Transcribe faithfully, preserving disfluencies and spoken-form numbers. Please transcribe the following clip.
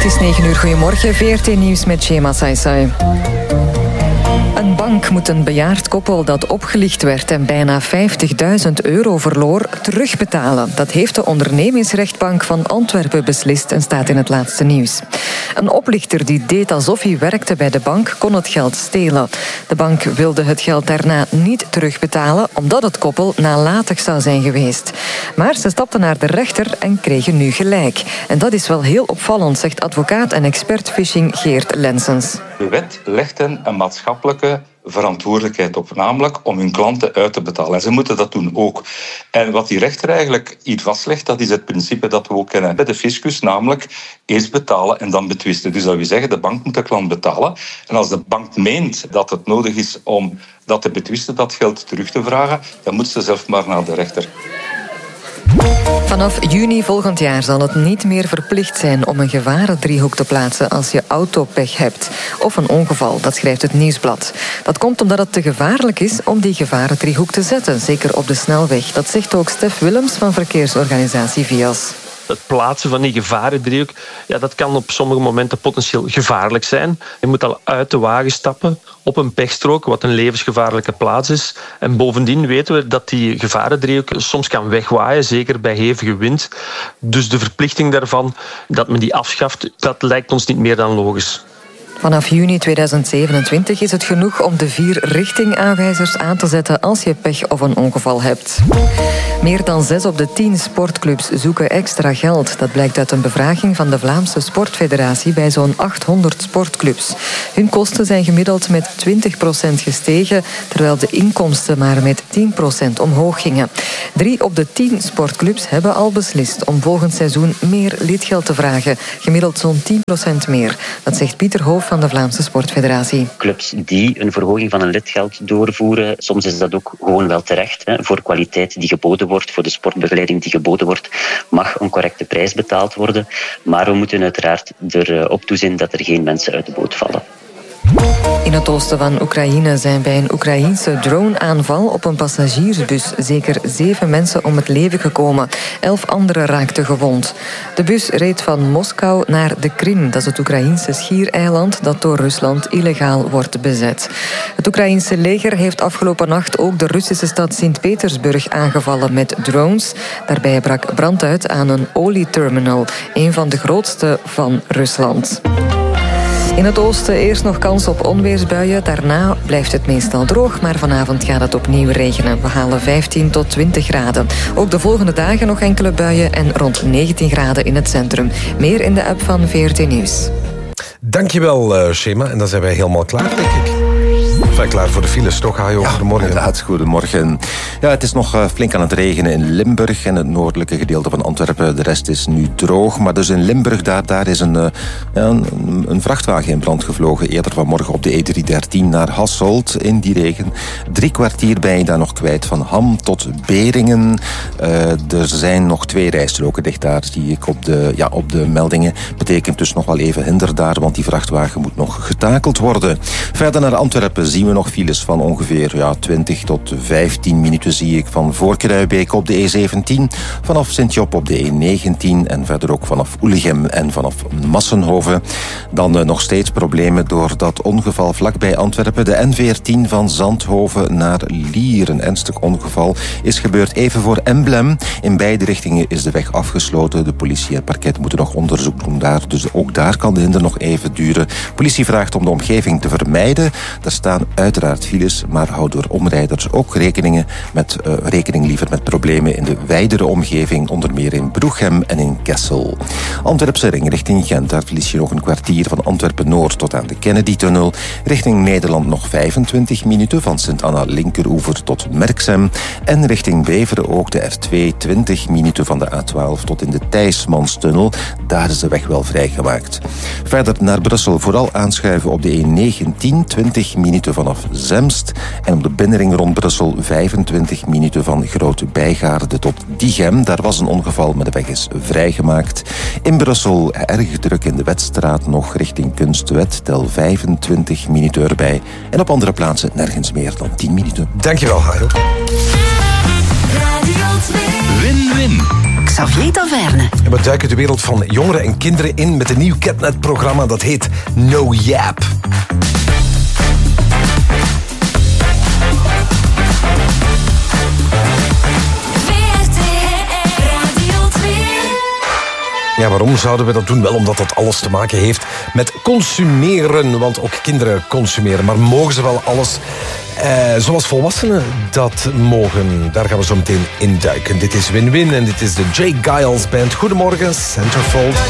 is negen uur, goedemorgen. V R T Nieuws met Shema Saisai. Een bank moet een bejaard koppel dat opgelicht werd en bijna vijftigduizend euro verloor terugbetalen. Dat heeft de ondernemingsrechtbank van Antwerpen beslist en staat in het laatste nieuws. Een oplichter die deed alsof hij werkte bij de bank kon het geld stelen. De bank wilde het geld daarna niet terugbetalen omdat het koppel nalatig zou zijn geweest. Maar ze stapten naar de rechter en kregen nu gelijk. En dat is wel heel opvallend, zegt advocaat en expert phishing Geert Lensens. De wet legt hen een maatschappelijke verantwoordelijkheid op, namelijk om hun klanten uit te betalen. En ze moeten dat doen ook. En wat die rechter eigenlijk hier vastlegt, dat is het principe dat we ook kennen bij de fiscus, namelijk eerst betalen en dan betwisten. Dus dat wil zeggen, de bank moet de klant betalen. En als de bank meent dat het nodig is om dat te betwisten, dat geld terug te vragen, dan moet ze zelf maar naar de rechter. Vanaf juni volgend jaar zal het niet meer verplicht zijn om een gevarendriehoek te plaatsen als je autopech hebt. Of een ongeval, dat schrijft het Nieuwsblad. Dat komt omdat het te gevaarlijk is om die gevarendriehoek te zetten, zeker op de snelweg. Dat zegt ook Stef Willems van verkeersorganisatie Vias. Het plaatsen van die gevarendriehoek, ja, dat kan op sommige momenten potentieel gevaarlijk zijn. Je moet al uit de wagen stappen op een pechstrook, wat een levensgevaarlijke plaats is. En bovendien weten we dat die gevarendriehoek soms kan wegwaaien, zeker bij hevige wind. Dus de verplichting daarvan, dat men die afschaft, dat lijkt ons niet meer dan logisch. Vanaf juni tweeduizend zevenentwintig is het genoeg om de vier richtingaanwijzers aan te zetten als je pech of een ongeval hebt. Meer dan zes op de tien sportclubs zoeken extra geld. Dat blijkt uit een bevraging van de Vlaamse Sportfederatie bij zo'n achthonderd sportclubs. Hun kosten zijn gemiddeld met twintig procent gestegen, terwijl de inkomsten maar met tien procent omhoog gingen. Drie op de tien sportclubs hebben al beslist om volgend seizoen meer lidgeld te vragen. Gemiddeld zo'n tien procent meer. Dat zegt Pieter Hoof van de Vlaamse Sportfederatie. Clubs die een verhoging van een lidgeld doorvoeren, soms is dat ook gewoon wel terecht. Hè. Voor kwaliteit die geboden wordt, voor de sportbegeleiding die geboden wordt, mag een correcte prijs betaald worden. Maar we moeten uiteraard erop toezien dat er geen mensen uit de boot vallen. In het oosten van Oekraïne zijn bij een Oekraïense drone-aanval op een passagiersbus zeker zeven mensen om het leven gekomen. Elf anderen raakten gewond. De bus reed van Moskou naar de Krim. Dat is het Oekraïense schiereiland dat door Rusland illegaal wordt bezet. Het Oekraïense leger heeft afgelopen nacht ook de Russische stad Sint-Petersburg aangevallen met drones. Daarbij brak brand uit aan een olieterminal, een van de grootste van Rusland. In het oosten eerst nog kans op onweersbuien. Daarna blijft het meestal droog, maar vanavond gaat het opnieuw regenen. We halen vijftien tot twintig graden. Ook de volgende dagen nog enkele buien en rond negentien graden in het centrum. Meer in de app van V R T Nieuws. Dankjewel, uh, Shema. En dan zijn wij helemaal klaar, denk ik. Enfin, klaar voor de files, toch? Hajo, ja, goedemorgen. Inderdaad, goedemorgen. Ja, het is nog uh, flink aan het regenen in Limburg en het noordelijke gedeelte van Antwerpen. De rest is nu droog, maar dus in Limburg, daar, daar is een, uh, een, een vrachtwagen in brand gevlogen. Eerder vanmorgen op de E driehonderddertien naar Hasselt in die regen. Drie kwartier ben je daar nog kwijt, van Ham tot Beringen. Uh, er zijn nog twee rijstroken dicht daar, zie ik op de, ja, op de meldingen. Betekent dus nog wel even hinder daar, want die vrachtwagen moet nog getakeld worden. Verder naar Antwerpen zien we nog files van ongeveer ja, twintig tot vijftien minuten zie ik van Voorkruibeek op de E zeventien, vanaf Sint-Job op de E negentien en verder ook vanaf Oelichem en vanaf Massenhoven. Dan uh, nog steeds problemen door dat ongeval vlakbij Antwerpen. De N veertien van Zandhoven naar Lier. Een ernstig ongeval is gebeurd even voor Emblem. In beide richtingen is de weg afgesloten. De politie en het parket moeten nog onderzoek doen daar. Dus ook daar kan de hinder nog even duren. Politie vraagt om de omgeving te vermijden. Er staan uiteraard files, maar houd door omrijders ook rekeningen met, uh, rekening liever met problemen in de wijdere omgeving, onder meer in Broeghem en in Kessel. Antwerpse ring richting Gent, daar verlies je nog een kwartier van Antwerpen-Noord tot aan de Kennedy-tunnel. Richting Nederland nog vijfentwintig minuten van Sint-Anna linkeroever tot Merksem. En richting Beveren ook de R twee, twintig minuten van de A twaalf tot in de Thijsmanstunnel. Daar is de weg wel vrijgemaakt. Verder naar Brussel, vooral aanschuiven op de E negentien, twintig minuten vanaf Zemst. En op de binnenring rond Brussel vijfentwintig minuten van Grote Bijgaarde tot Diegem. Daar was een ongeval, maar de weg is vrijgemaakt. In Brussel erg druk in de Wetstraat nog richting Kunstwet. Tel vijfentwintig minuten erbij. En op andere plaatsen nergens meer dan tien minuten. Dankjewel, Hajo. Radio Win-win. Xavier Taverne. En we duiken de wereld van jongeren en kinderen in met een nieuw Catnet-programma dat heet No Yap. Ja, waarom zouden we dat doen? Wel omdat dat alles te maken heeft met consumeren. Want ook kinderen consumeren. Maar mogen ze wel alles eh, zoals volwassenen dat mogen? Daar gaan we zo meteen induiken. Dit is Win-Win en dit is de Jay Giles Band. Goedemorgen, Centerfold.